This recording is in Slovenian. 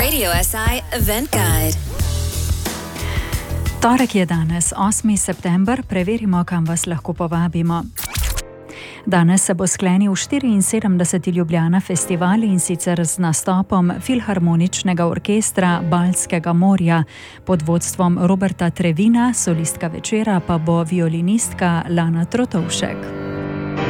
Radio SI Event Guide. Torek je danes, 8. september, preverimo, kam vas lahko povabimo. Danes se bo sklenil 74. Ljubljana festival, in sicer z nastopom Filharmoničnega orkestra Baltskega morja pod vodstvom Roberta Trevina, solistka večera pa bo violinistka Lana Trotovšek.